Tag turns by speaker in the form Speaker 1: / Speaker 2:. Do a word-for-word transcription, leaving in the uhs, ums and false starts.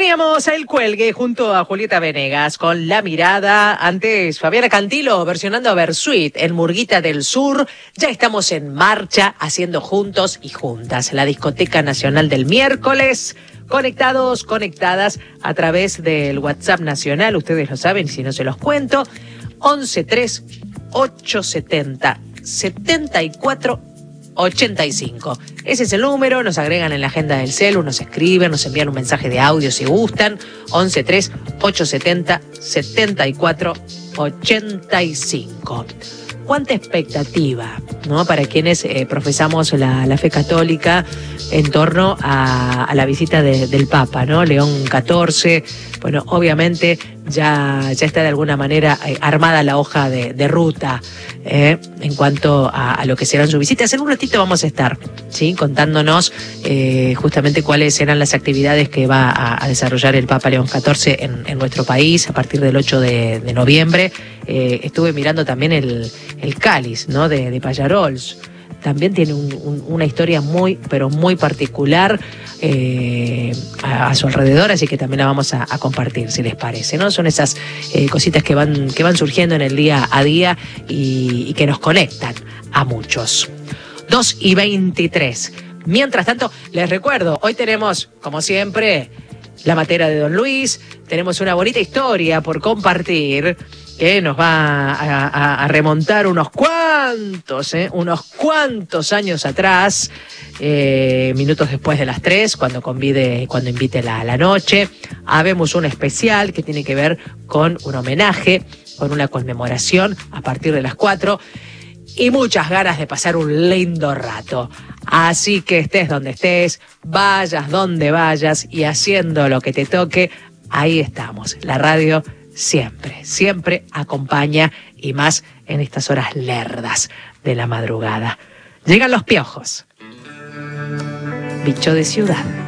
Speaker 1: Teníamos a El Cuelgue junto a Julieta Venegas con La Mirada. Antes Fabiana Cantilo versionando a Bersuit en Murguita del Sur. Ya estamos en marcha haciendo juntos y juntas la Discoteca Nacional del miércoles. Conectados, conectadas a través del WhatsApp nacional. Ustedes lo saben, si no se los cuento. once tres ocho setenta setenta y cuatro ochenta y cinco. Ese es el número, nos agregan en la agenda del celu, nos escriben, nos envían un mensaje de audio si gustan. once tres ocho setenta setenta y cuatro ochenta y cinco. Cuánta expectativa, ¿no? Para quienes eh, profesamos la, la fe católica en torno a, a la visita de, del Papa, ¿no? León catorce. Bueno, obviamente ya, ya está de alguna manera eh, armada la hoja de, de ruta eh, en cuanto a, a lo que serán sus visitas. En un ratito vamos a estar, ¿sí? Contándonos eh, justamente cuáles serán las actividades que va a, a desarrollar el Papa León catorce en, en nuestro país a partir del ocho de, de noviembre. Eh, estuve mirando también el, el cáliz, ¿no? de, de Pallarols. También tiene un, un, una historia muy, pero muy particular eh, a, a su alrededor, así que también la vamos a, a compartir, si les parece, ¿no? Son esas eh, cositas que van, que van surgiendo en el día a día y, y que nos conectan a muchos. dos y veintitrés. Mientras tanto, les recuerdo, hoy tenemos, como siempre, la matera de Don Luis. Tenemos una bonita historia por compartir que nos va a, a, a remontar unos cuantos, eh, unos cuantos años atrás, eh, minutos después de las tres, cuando convide, cuando invite la, la noche. Habemos un especial que tiene que ver con un homenaje, con una conmemoración a partir de las cuatro y muchas ganas de pasar un lindo rato. Así que estés donde estés, vayas donde vayas y haciendo lo que te toque, ahí estamos. La radio siempre, siempre acompaña, y más en estas horas lerdas de la madrugada. Llegan los piojos. Bicho de ciudad.